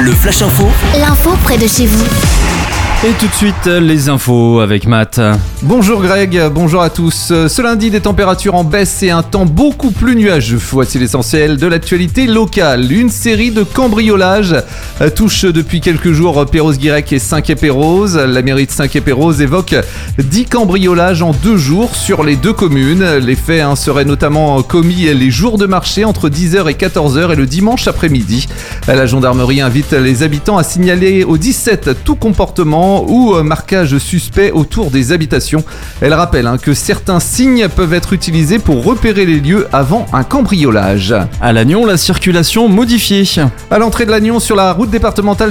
Le Flash Info. L'info près de chez vous. Et tout de suite, les infos avec Matt. Bonjour Greg, bonjour à tous. Ce lundi, des températures en baisse et un temps beaucoup plus nuageux. Voici l'essentiel de l'actualité locale. Une série de cambriolages touche depuis quelques jours Perros-Guirec et Saint-Quay-Pérouse. La mairie de Saint-Quay-Pérouse évoque 10 cambriolages en 2 jours sur les 2 communes. Les faits seraient notamment commis les jours de marché entre 10h et 14h et le dimanche après-midi. La gendarmerie invite les habitants à signaler au 17 tout comportement ou marquage suspect autour des habitations. Elle rappelle que certains signes peuvent être utilisés pour repérer les lieux avant un cambriolage. À Lannion, la circulation modifiée. À l'entrée de Lannion, sur la route départementale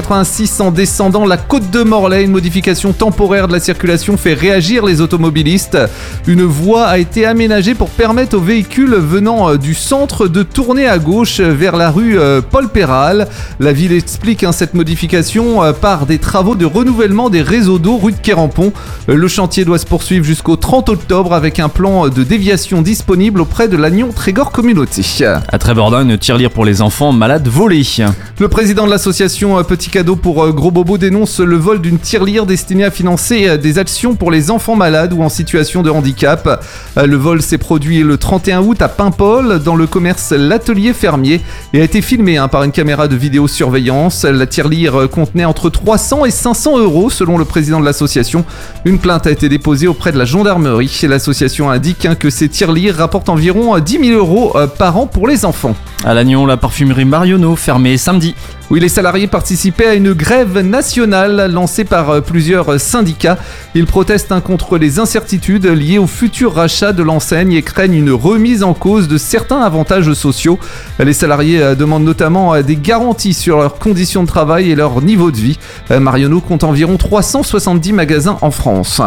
786 en descendant la côte de Morlaix, une modification temporaire de la circulation fait réagir les automobilistes. Une voie a été aménagée pour permettre aux véhicules venant du centre de tourner à gauche vers la rue Paul Péral. La ville explique cette modification par des travaux de renouvellement des réseaux d'eau rue de Quérampont. Le chantier doit se poursuivre jusqu'au 30 octobre avec un plan de déviation disponible auprès de Lannion-Trégor Communauté. À Trébordan, une tirelire pour les enfants malades volée. Le président de l'association Petit Cadeau pour Gros Bobo dénonce le vol d'une tirelire destinée à financer des actions pour les enfants malades ou en situation de handicap. Le vol s'est produit le 31 août à Paimpol dans le commerce L'Atelier Fermier et a été filmé par une caméra de vidéosurveillance. La tirelire contenait entre 300 et 500 € selon le président de l'association. Une plainte a été déposée auprès de la gendarmerie. L'association indique que ces tirelires rapportent environ 10 000 € par an pour les enfants. À Lannion, la parfumerie Marionneau fermée samedi. Oui, les salariés participaient à une grève nationale lancée par plusieurs syndicats. Ils protestent contre les incertitudes liées au futur rachat de l'enseigne et craignent une remise en cause de certains avantages sociaux. Les salariés demandent notamment des garanties sur leurs conditions de travail et leur niveau de vie. Marionneau compte environ 370 magasins en France.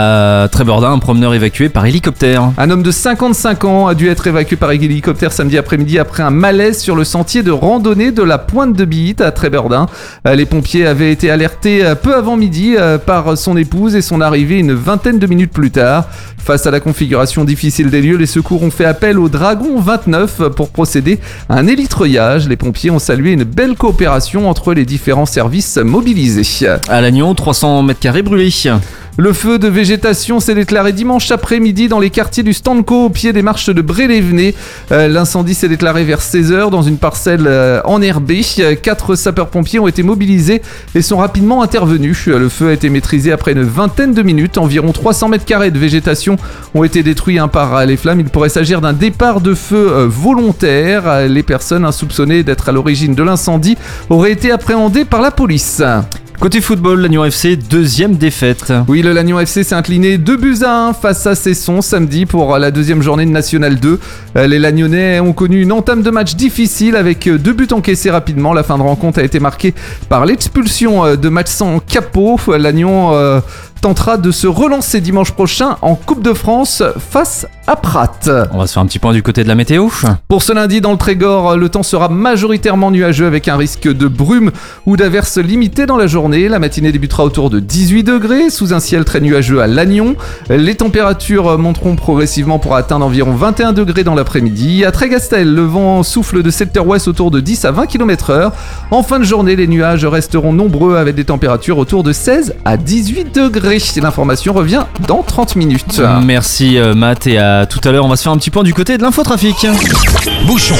À Trébordan, un promeneur évacué par hélicoptère. Un homme de 55 ans a dû être évacué par hélicoptère samedi après-midi après un malaise sur le sentier de randonnée de la Pointe de Billite à Trébordan. Les pompiers avaient été alertés peu avant midi par son épouse et son arrivée une vingtaine de minutes plus tard. Face à la configuration difficile des lieux, les secours ont fait appel au Dragon 29 pour procéder à un élitreillage. Les pompiers ont salué une belle coopération entre les différents services mobilisés. À Lannion, 300 mètres carrés brûlés. Le feu de végétation s'est déclaré dimanche après-midi dans les quartiers du Standco au pied des marches de Bré-les-Venay. L'incendie s'est déclaré vers 16h dans une parcelle enherbée. 4 sapeurs-pompiers ont été mobilisés et sont rapidement intervenus. Le feu a été maîtrisé après une vingtaine de minutes. Environ 300 mètres carrés de végétation ont été détruits par les flammes. Il pourrait s'agir d'un départ de feu volontaire. Les personnes soupçonnées d'être à l'origine de l'incendie auraient été appréhendées par la police. Côté football, Lannion FC, deuxième défaite. Oui, le Lannion FC s'est incliné 2-1 face à Cesson samedi pour la deuxième journée de National 2. Les Lagnonnais ont connu une entame de match difficile avec 2 buts encaissés rapidement. La fin de rencontre a été marquée par l'expulsion de Matsan Capot. Lannion tentera de se relancer dimanche prochain en Coupe de France face à Prat. On va se faire un petit point du côté de la météo. Pour ce lundi dans le Trégor, le temps sera majoritairement nuageux avec un risque de brume ou d'averses limitées dans la journée. La matinée débutera autour de 18 degrés sous un ciel très nuageux à Lannion. Les températures monteront progressivement pour atteindre environ 21 degrés dans l'après-midi. À Trégastel, le vent souffle de secteur ouest autour de 10 à 20 km/h. En fin de journée, les nuages resteront nombreux avec des températures autour de 16 à 18 degrés. L'information revient dans 30 minutes. Merci Matt et à tout à l'heure. On va se faire un petit point du côté de l'infotrafic. Bouchon.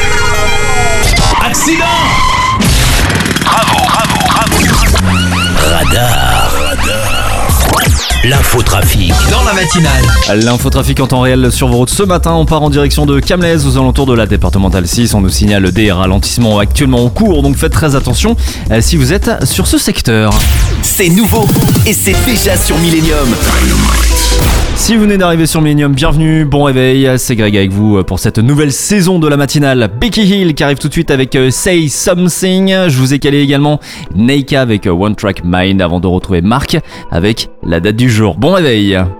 Accident. Bravo. Radar. L'infotrafic dans la matinale. L'infotrafic en temps réel sur vos routes ce matin. On part en direction de Camlez aux alentours de la départementale 6. On nous signale des ralentissements actuellement en cours, donc faites très attention si vous êtes sur ce secteur. C'est nouveau et c'est déjà sur Millennium. Si vous venez d'arriver sur Millennium, bienvenue, bon réveil, c'est Greg avec vous pour cette nouvelle saison de la matinale. Becky Hill qui arrive tout de suite avec Say Something. Je vous ai calé également Neika avec One Track Mind avant de retrouver Marc avec la date du jour. Bon réveil.